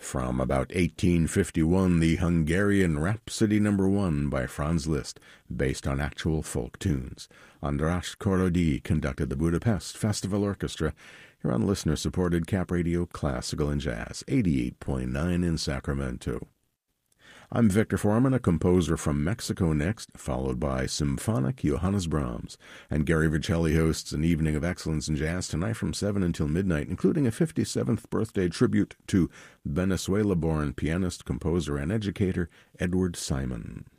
From about 1851, the Hungarian Rhapsody No. 1 by Franz Liszt, based on actual folk tunes. András Korody conducted the Budapest Festival Orchestra, here on listener-supported Cap Radio Classical and Jazz, 88.9 in Sacramento. I'm Victor Foreman, a composer from Mexico next, followed by Symphonic Johannes Brahms. And Gary Vercelli hosts an evening of excellence in jazz tonight from 7 until midnight, including a 57th birthday tribute to Venezuela-born pianist, composer, and educator Edward Simon.